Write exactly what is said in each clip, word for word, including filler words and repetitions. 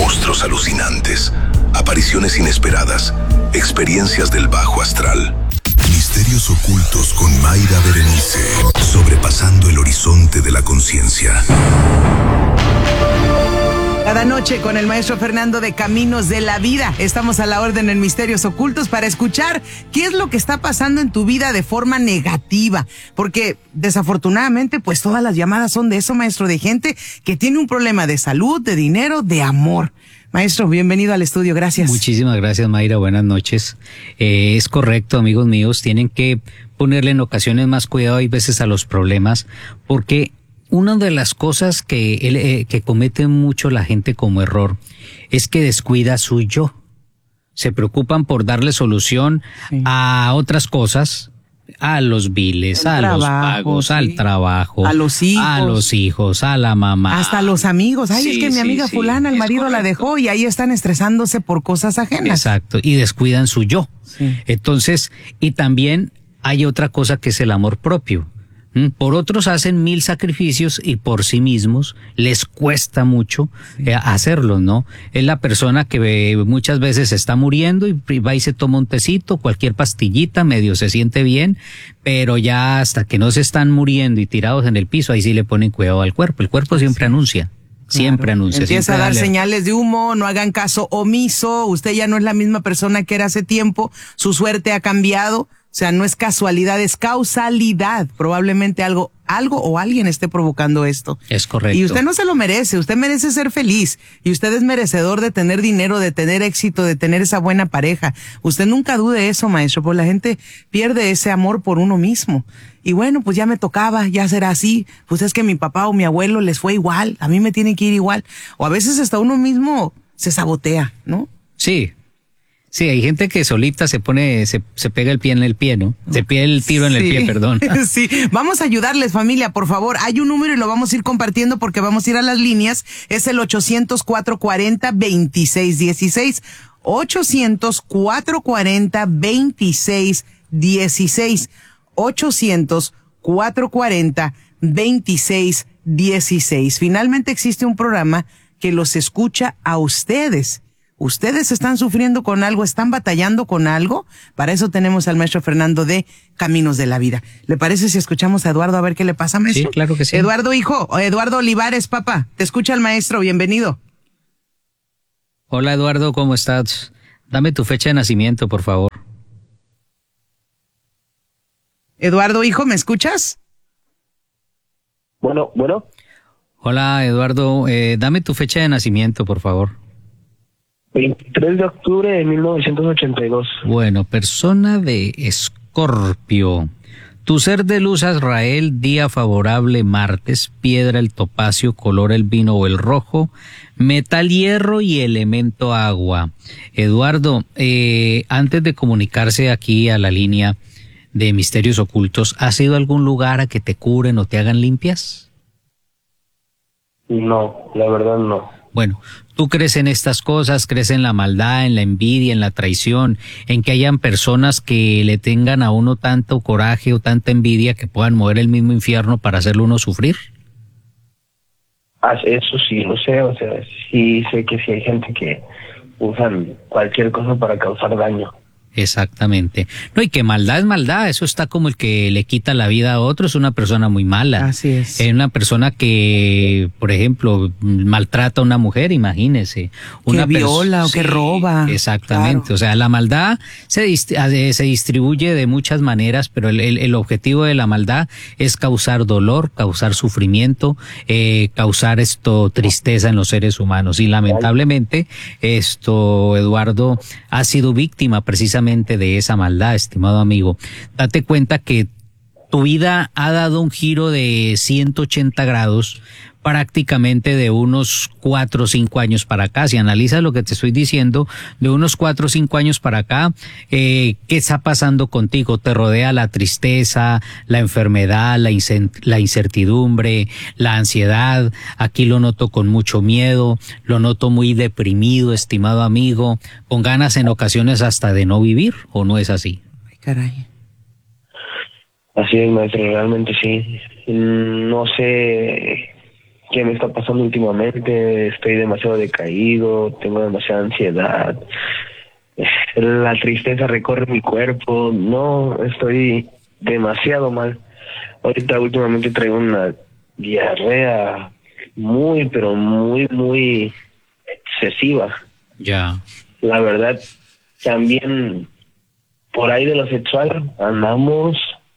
monstruos alucinantes, apariciones inesperadas, experiencias del bajo astral. Misterios ocultos con Mayra Berenice, sobrepasando el horizonte de la conciencia. Cada noche con el maestro Fernando de Caminos de la Vida. Estamos a la orden en Misterios Ocultos para escuchar qué es lo que está pasando en tu vida de forma negativa. Porque desafortunadamente, pues todas las llamadas son de eso, maestro, de gente que tiene un problema de salud, de dinero, de amor. Maestro, bienvenido al estudio, gracias. Muchísimas gracias, Mayra, buenas noches. Eh, es correcto, amigos míos, tienen que ponerle en ocasiones más cuidado hay veces a los problemas, porque una de las cosas que, eh, que comete mucho la gente como error es que descuida su yo. Se preocupan por darle solución sí. a otras cosas, a los biles, el a trabajo, los pagos, sí. al trabajo, a los hijos, a los hijos, a la mamá, hasta a los amigos. Ay, sí, es que mi sí, amiga sí, fulana, el marido correcto. La dejó y ahí están estresándose por cosas ajenas. Exacto, y descuidan su yo. Sí. Entonces, y también hay otra cosa que es el amor propio. Por otros hacen mil sacrificios y por sí mismos les cuesta mucho eh, hacerlos, ¿no? Es la persona que eh, muchas veces está muriendo y va y se toma un tecito, cualquier pastillita, medio se siente bien, pero ya hasta que no se están muriendo y tirados en el piso, ahí sí le ponen cuidado al cuerpo. El cuerpo siempre anuncia. Siempre claro. anuncia. Empieza siempre a dar dale. señales de humo, no hagan caso omiso, usted ya no es la misma persona que era hace tiempo, su suerte ha cambiado. O sea, no es casualidad, es causalidad. Probablemente algo, algo o alguien esté provocando esto. Es correcto. Y usted no se lo merece, usted merece ser feliz. Y usted es merecedor de tener dinero, de tener éxito, de tener esa buena pareja. Usted nunca dude eso, maestro, porque la gente pierde ese amor por uno mismo. Y bueno, pues ya me tocaba, ya será así. Pues es que mi papá o mi abuelo les fue igual, a mí me tiene que ir igual. O a veces hasta uno mismo se sabotea, ¿no? Sí. Sí, hay gente que solita se pone, se, se pega el pie en el pie, ¿no? Se pega el tiro en sí. el pie, perdón. Sí, vamos a ayudarles, familia, por favor. Hay un número y lo vamos a ir compartiendo porque vamos a ir a las líneas. Es el ochocientos, cuatrocientos cuarenta, veintiséis dieciséis. ochocientos, cuatrocientos cuarenta, veintiséis dieciséis. ochocientos, cuatrocientos cuarenta, veintiséis dieciséis. Finalmente existe un programa que los escucha a ustedes. Ustedes están sufriendo con algo, están batallando con algo. Para eso tenemos al maestro Fernando de Caminos de la Vida. ¿Le parece si escuchamos a Eduardo a ver qué le pasa, maestro? Sí, claro que sí. Eduardo, hijo, Eduardo Olivares, papá, te escucha el maestro, bienvenido. Hola, Eduardo, ¿cómo estás? Dame tu fecha de nacimiento, por favor. Eduardo, hijo, ¿me escuchas? Bueno, bueno. Hola, Eduardo, eh, dame tu fecha de nacimiento, por favor. veintitrés de octubre de mil novecientos ochenta y dos. Bueno, persona de Escorpio. Tu ser de luz Azrael, día favorable martes, piedra el topacio, color el vino o el rojo, metal hierro y elemento agua. Eduardo, eh, antes de comunicarse aquí a la línea de Misterios Ocultos, ¿has ido a algún lugar a que te curen o te hagan limpias? No, la verdad no. Bueno, tú crees en estas cosas, crees en la maldad, en la envidia, en la traición, en que hayan personas que le tengan a uno tanto coraje o tanta envidia que puedan mover el mismo infierno para hacerlo uno sufrir. Ah, eso sí, lo sé, o sea, sí sé que sí hay gente que usan cualquier cosa para causar daño. Exactamente. No, y que maldad es maldad, eso está como el que le quita la vida a otro, es una persona muy mala. Así es. Es una persona que, por ejemplo, maltrata a una mujer, imagínese. Una que viola o que sí, roba. Exactamente, claro. O sea, la maldad se, dist se distribuye de muchas maneras, pero el, el, el objetivo de la maldad es causar dolor, causar sufrimiento, eh, causar esto tristeza en los seres humanos. Y lamentablemente, esto, Eduardo, ha sido víctima precisamente de esa maldad, estimado amigo. Date cuenta que tu vida ha dado un giro de ciento ochenta grados prácticamente de unos cuatro o cinco años para acá. Si analizas lo que te estoy diciendo, de unos cuatro o cinco años para acá, eh, ¿qué está pasando contigo? Te rodea la tristeza, la enfermedad, la, la incertidumbre, la ansiedad. Aquí lo noto con mucho miedo, lo noto muy deprimido, estimado amigo, con ganas en ocasiones hasta de no vivir, ¿o no es así? Ay, caray. Así es, maestro, realmente sí. No sé qué me está pasando últimamente, estoy demasiado decaído, tengo demasiada ansiedad, la tristeza recorre mi cuerpo, no, estoy demasiado mal. Ahorita últimamente traigo una diarrea muy, pero muy, muy excesiva. Ya. La verdad, también por ahí de lo sexual andamos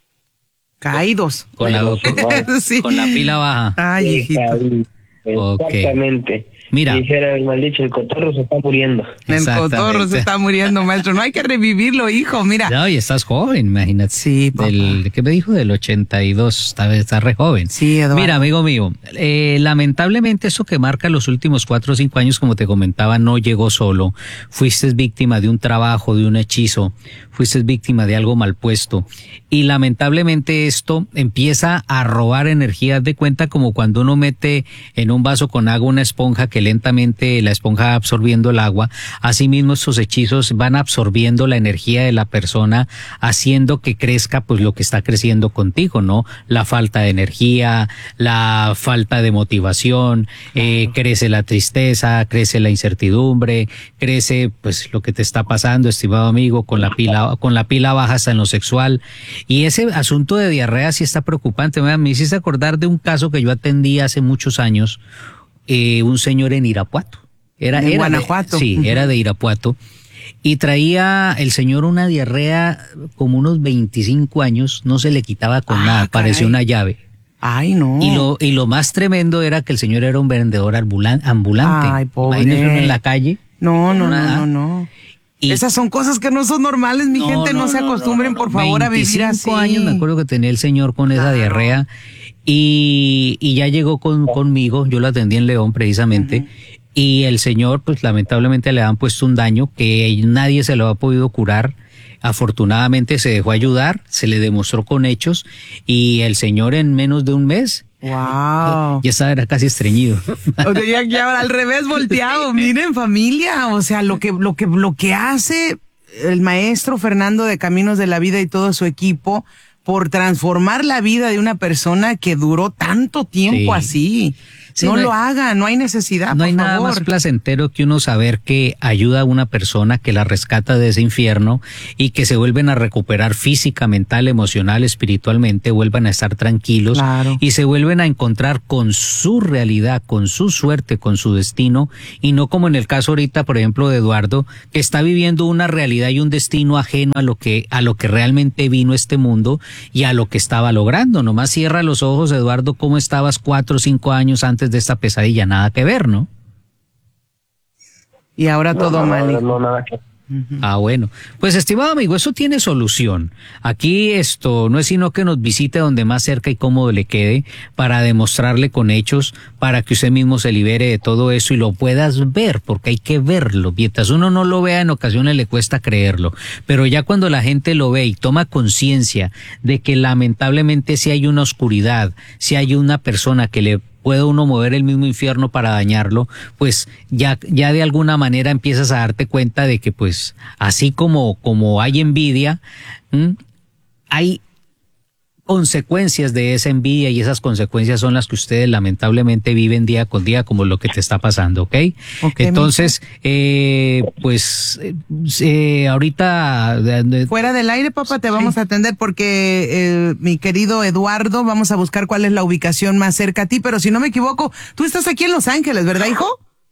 caídos. Con la, con, sí. con la pila baja. Ay, hijito. Exactamente. Okay. Mira. Dijera el maldito, el cotorro se está muriendo. El cotorro se está muriendo, maestro. No hay que revivirlo, hijo, mira. No, y estás joven, imagínate. Sí, papá. Del, ¿qué me dijo? Del ochenta y dos, está, está re joven. Sí, Eduardo. Mira, amigo mío, eh, lamentablemente eso que marca los últimos cuatro o cinco años, como te comentaba, no llegó solo. Fuiste víctima de un trabajo, de un hechizo, fuiste víctima de algo mal puesto. Y lamentablemente esto empieza a robar energía. Haz de cuenta como cuando uno mete en un vaso con agua una esponja que lentamente la esponja va absorbiendo el agua. Asimismo, estos hechizos van absorbiendo la energía de la persona, haciendo que crezca pues lo que está creciendo contigo, ¿no? La falta de energía, la falta de motivación, eh, crece la tristeza, crece la incertidumbre, crece pues lo que te está pasando, estimado amigo, con la pila, con la pila baja hasta en lo sexual. Y ese asunto de diarrea sí está preocupante. Me hiciste acordar de un caso que yo atendí hace muchos años, eh, un señor en Irapuato. Era, en era Guanajuato. De, sí, era de Irapuato. Y traía el señor una diarrea como unos veinticinco años, no se le quitaba con ah, nada, caray. Parecía una llave. Ay, no. Y lo, y lo más tremendo era que el señor era un vendedor ambulante. Ay, pobre. Imagínese en la calle. No, no, no, no, no. Y esas son cosas que no son normales, mi no, gente, no, no se acostumbren, no, no, no. por favor, a vivir así. veinticinco años, me acuerdo que tenía el señor con esa claro. diarrea y, y ya llegó con, conmigo, yo lo atendí en León precisamente, uh-huh. y el señor, pues lamentablemente le han puesto un daño que nadie se lo ha podido curar. Afortunadamente se dejó ayudar, se le demostró con hechos y el señor en menos de un mes wow. ya estaba era casi estreñido. O sea, ya, ya al revés volteado. Miren, familia, o sea, lo que lo que lo que hace el maestro Fernando de Caminos de la Vida y todo su equipo por transformar la vida de una persona que duró tanto tiempo sí. así. Sí, no, no hay, lo haga, no hay necesidad. No hay por nada favor. más placentero que uno saber que ayuda a una persona, que la rescata de ese infierno y que se vuelven a recuperar física, mental, emocional, espiritualmente, vuelvan a estar tranquilos claro. y se vuelven a encontrar con su realidad, con su suerte, con su destino y no como en el caso ahorita, por ejemplo, de Eduardo, que está viviendo una realidad y un destino ajeno a lo que a lo que realmente vino este mundo y a lo que estaba logrando. Nomás cierra los ojos, Eduardo, cómo estabas cuatro o cinco años antes de esta pesadilla, nada que ver, ¿no? Y ahora no, todo no, mal. No, no, nada que Uh-huh. Ah, bueno. Pues, estimado amigo, eso tiene solución. Aquí esto no es sino que nos visite donde más cerca y cómodo le quede para demostrarle con hechos, para que usted mismo se libere de todo eso y lo puedas ver, porque hay que verlo. Mientras uno no lo vea, en ocasiones le cuesta creerlo. Pero ya cuando la gente lo ve y toma conciencia de que lamentablemente si hay una oscuridad, si hay una persona que le puede uno mover el mismo infierno para dañarlo, pues ya, ya de alguna manera empiezas a darte cuenta de que pues así como, como hay envidia, ¿m? hay consecuencias de esa envidia y esas consecuencias son las que ustedes lamentablemente viven día con día como lo que te está pasando, ¿ok? okay Entonces, eh, pues eh, ahorita... Eh, Fuera del aire, papá, te sí. vamos a atender porque eh, mi querido Eduardo, vamos a buscar cuál es la ubicación más cerca a ti, pero si no me equivoco, tú estás aquí en Los Ángeles, ¿verdad, hijo?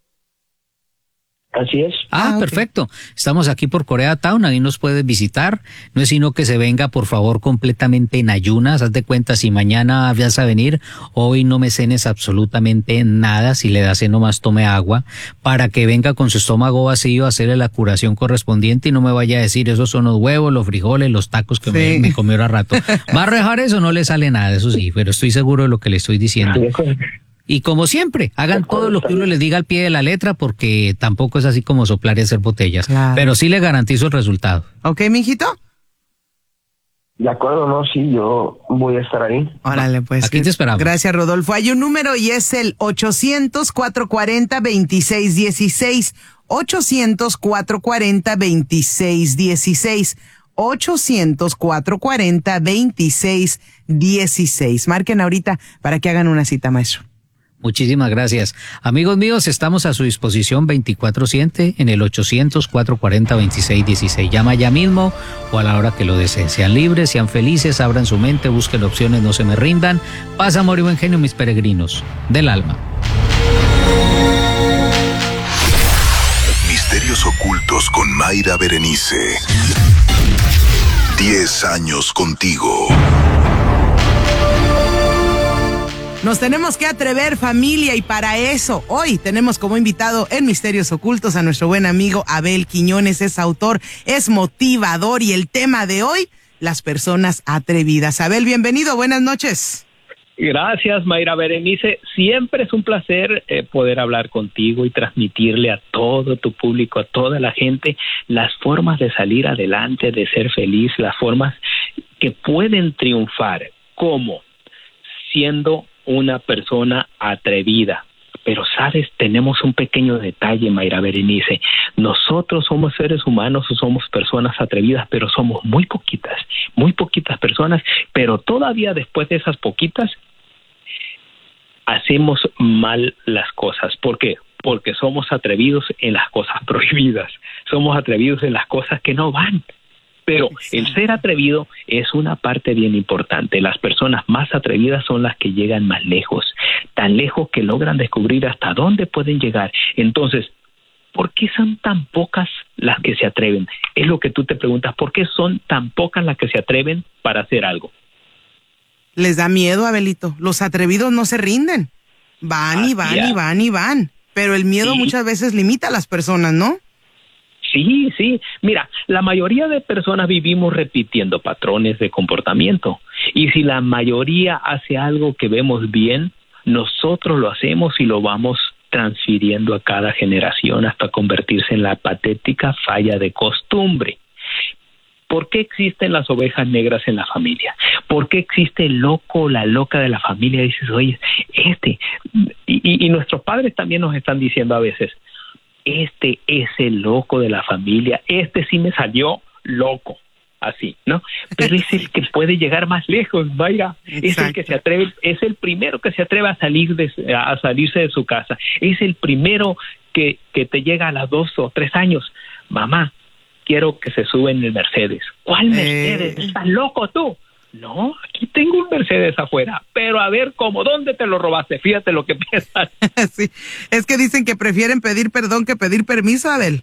Así es. Ah, ah okay. Perfecto. Estamos aquí por Koreatown, ahí nos puedes visitar. No es sino que se venga, por favor, completamente en ayunas. Haz de cuenta, si mañana vas a venir, hoy no me cenes absolutamente nada. Si le das seno más, tome agua, para que venga con su estómago vacío a hacerle la curación correspondiente y no me vaya a decir, esos son los huevos, los frijoles, los tacos que sí. me, me comió ahora rato. Va a rejar eso, no le sale nada, eso sí, pero estoy seguro de lo que le estoy diciendo. Y como siempre, hagan todo lo que uno les diga al pie de la letra, porque tampoco es así como soplar y hacer botellas. Claro. Pero sí le garantizo el resultado. ¿Ok, mijito? De acuerdo, no, sí, yo voy a estar ahí. Órale, pues. Aquí te esperamos. Gracias, Rodolfo. Hay un número y es el ochocientos, cuatrocientos cuarenta, veintiséis dieciséis. ochocientos, cuatrocientos cuarenta, veintiséis dieciséis. ochocientos, cuatrocientos cuarenta, veintiséis dieciséis. Marquen ahorita para que hagan una cita, maestro. Muchísimas gracias. Amigos míos, estamos a su disposición veinticuatro siete en el ochocientos, cuatrocientos cuarenta, veintiséis dieciséis. Llama ya mismo o a la hora que lo deseen. Sean libres, sean felices, abran su mente, busquen opciones, no se me rindan. Paz, amor y buen genio, mis peregrinos del alma. Misterios ocultos con Mayra Berenice. Diez años contigo. Nos tenemos que atrever, familia, y para eso hoy tenemos como invitado en Misterios Ocultos a nuestro buen amigo Abel Quiñones. Es autor, es motivador y el tema de hoy, las personas atrevidas. Abel, bienvenido, buenas noches. Gracias, Mayra Berenice. Siempre es un placer eh, poder hablar contigo y transmitirle a todo tu público, a toda la gente, las formas de salir adelante, de ser feliz, las formas que pueden triunfar. ¿Cómo? Siendo una persona atrevida. Pero, ¿sabes? Tenemos un pequeño detalle, Mayra Berenice. Nosotros somos seres humanos o somos personas atrevidas, pero somos muy poquitas, muy poquitas personas, pero todavía después de esas poquitas, hacemos mal las cosas. ¿Por qué? Porque somos atrevidos en las cosas prohibidas, somos atrevidos en las cosas que no van. Pero el ser atrevido es una parte bien importante. Las personas más atrevidas son las que llegan más lejos, tan lejos que logran descubrir hasta dónde pueden llegar. Entonces, ¿por qué son tan pocas las que se atreven? Es lo que tú te preguntas, ¿por qué son tan pocas las que se atreven para hacer algo? Les da miedo, Abelito. Los atrevidos no se rinden. Van y van y van y van. Pero el miedo sí. muchas veces limita a las personas, ¿no? Sí, sí. Mira, la mayoría de personas vivimos repitiendo patrones de comportamiento. Y si la mayoría hace algo que vemos bien, nosotros lo hacemos y lo vamos transfiriendo a cada generación hasta convertirse en la patética falla de costumbre. ¿Por qué existen las ovejas negras en la familia? ¿Por qué existe el loco, la loca de la familia? Y dices, oye, este... Y, y, y nuestros padres también nos están diciendo a veces, este es el loco de la familia, este sí me salió loco, así, ¿no? Pero es el que puede llegar más lejos, vaya, es el que se atreve, es el primero que se atreve a salir de, a salirse de su casa, es el primero que, que te llega a los dos o tres años, mamá, quiero que se sube en el Mercedes. ¿Cuál Mercedes? Eh. ¿Estás loco tú? No, aquí tengo un Mercedes afuera, pero a ver cómo, ¿dónde te lo robaste? Fíjate lo que piensas. Sí, es que dicen que prefieren pedir perdón que pedir permiso, Abel.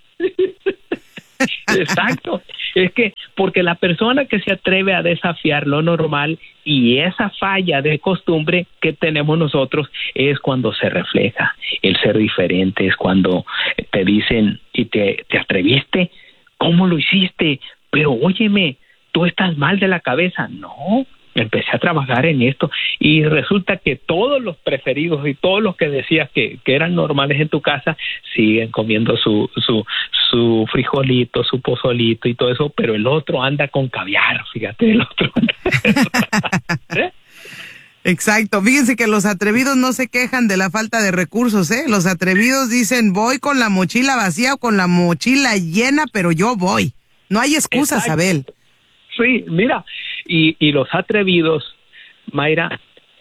Exacto, es que porque la persona que se atreve a desafiar lo normal y esa falla de costumbre que tenemos nosotros es cuando se refleja. El ser diferente es cuando te dicen y te, te atreviste, ¿cómo lo hiciste? Pero óyeme, ¿tú estás mal de la cabeza? No, empecé a trabajar en esto y resulta que todos los preferidos y todos los que decías que, que eran normales en tu casa siguen comiendo su, su, su frijolito, su pozolito y todo eso, pero el otro anda con caviar, fíjate, el otro anda... ¿Eh? Exacto, fíjense que los atrevidos no se quejan de la falta de recursos, ¿eh? Los atrevidos dicen, voy con la mochila vacía o con la mochila llena, pero yo voy. No hay excusas, exacto. Abel. Sí, mira, y, y los atrevidos, Mayra,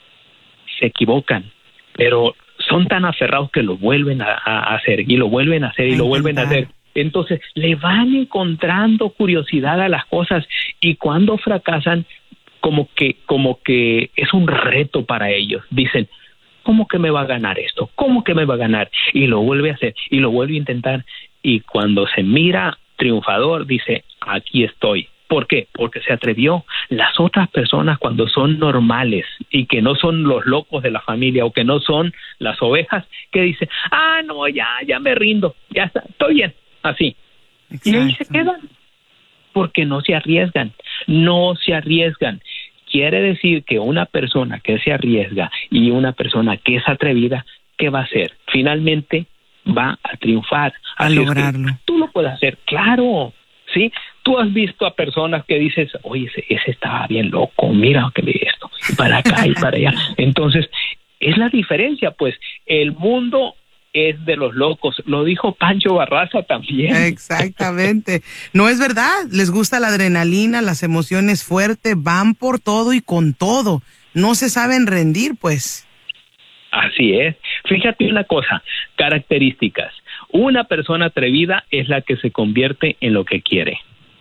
se equivocan, pero son tan aferrados que lo vuelven a, a hacer y lo vuelven a hacer y a lo vuelven a hacer. Entonces, le van encontrando curiosidad a las cosas y cuando fracasan, como que, como que es un reto para ellos. Dicen, ¿cómo que me va a ganar esto? ¿Cómo que me va a ganar? Y lo vuelve a hacer y lo vuelve a intentar y cuando se mira triunfador, dice, aquí estoy. ¿Por qué? Porque se atrevió. Las otras personas cuando son normales y que no son los locos de la familia o que no son las ovejas, que dicen, ah, no, ya, ya me rindo, ya está, estoy bien, así. Exacto. Y ahí se quedan, porque no se arriesgan, no se arriesgan. Quiere decir que una persona que se arriesga y una persona que es atrevida, ¿qué va a hacer? Finalmente va a triunfar. A así lograrlo. Es que tú lo puedes hacer, claro, ¿sí? Tú has visto a personas que dices, oye, ese, ese estaba bien loco, mira que ve esto, y para acá y para allá. Entonces, es la diferencia, pues, el mundo es de los locos, lo dijo Pancho Barraza también. Exactamente, no es verdad, les gusta la adrenalina, las emociones fuertes, van por todo y con todo, no se saben rendir, pues. Así es. Fíjate una cosa, características. Una persona atrevida es la que se convierte en lo que quiere.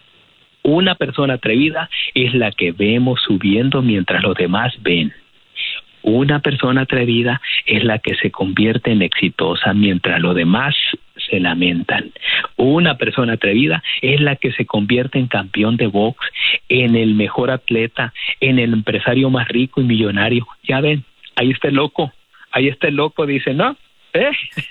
Una persona atrevida es la que vemos subiendo mientras los demás ven. Una persona atrevida es la que se convierte en exitosa mientras los demás se lamentan. Una persona atrevida es la que se convierte en campeón de box, en el mejor atleta, en el empresario más rico y millonario. Ya ven, ahí está el loco, ahí está el loco, dice, ¿no? ¿Eh?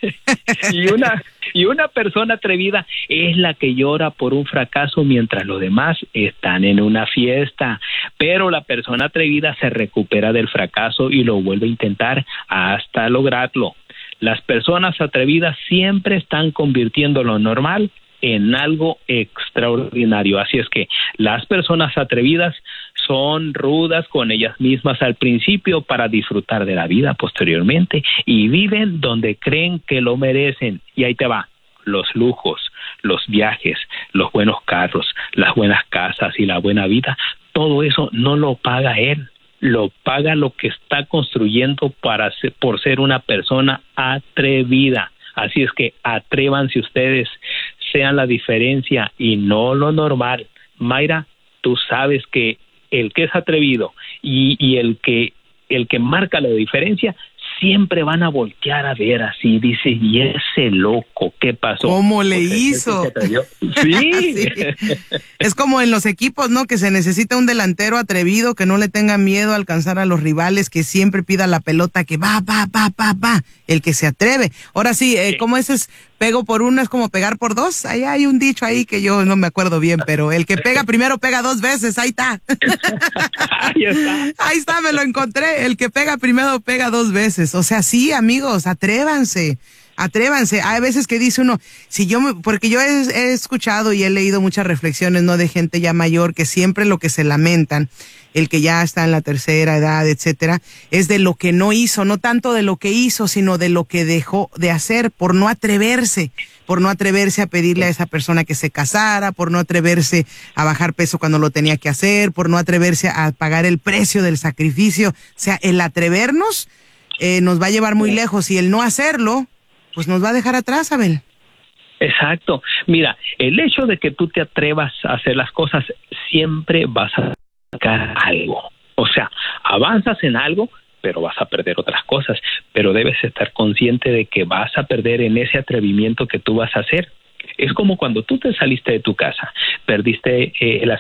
y una y una persona atrevida es la que llora por un fracaso mientras los demás están en una fiesta, pero la persona atrevida se recupera del fracaso y lo vuelve a intentar hasta lograrlo. Las personas atrevidas siempre están convirtiendo lo normal en algo extraordinario. Así es que las personas atrevidas son rudas con ellas mismas al principio para disfrutar de la vida posteriormente y viven donde creen que lo merecen. Y ahí te va, los lujos, los viajes, los buenos carros, las buenas casas y la buena vida, todo eso no lo paga él, lo paga lo que está construyendo para ser, por ser una persona atrevida. Así es que atrévanse ustedes, sean la diferencia y no lo normal. Mayra, tú sabes que el que es atrevido y, y el que el que marca la diferencia siempre van a voltear a ver así, dice, y ese loco, ¿qué pasó? ¿Cómo le Pues hizo? Sí. Sí. Es como en los equipos, ¿no? Que se necesita un delantero atrevido, que no le tenga miedo a alcanzar a los rivales, que siempre pida la pelota, que va, va, va, va, va, el que se atreve. Ahora sí, eh, ¿cómo ese es? Pego por uno es como pegar por dos. Ahí hay un dicho ahí que yo no me acuerdo bien, pero el que pega primero pega dos veces, ahí está. Ahí está. Ahí está, me lo encontré. El que pega primero pega dos veces. O sea, sí, amigos, atrévanse. Atrévanse. Hay veces que dice uno, si yo me, porque yo he, he escuchado y he leído muchas reflexiones, ¿no? De gente ya mayor que siempre lo que se lamentan, el que ya está en la tercera edad, etcétera, es de lo que no hizo, no tanto de lo que hizo, sino de lo que dejó de hacer por no atreverse, por no atreverse a pedirle a esa persona que se casara, por no atreverse a bajar peso cuando lo tenía que hacer, por no atreverse a pagar el precio del sacrificio. O sea, el atrevernos eh, nos va a llevar muy lejos y el no hacerlo, pues nos va a dejar atrás, Abel. Exacto. Mira, el hecho de que tú te atrevas a hacer las cosas, siempre vas a sacar algo. O sea, avanzas en algo, pero vas a perder otras cosas. Pero debes estar consciente de que vas a perder en ese atrevimiento que tú vas a hacer. Es como cuando tú te saliste de tu casa, perdiste eh, la